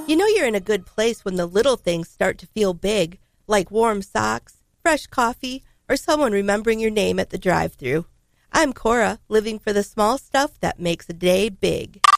You know you're in a good place when the little things start to feel big, like warm socks, fresh coffee, or someone remembering your name at the drive-thru. I'm Cora, living for the small stuff that makes a day big.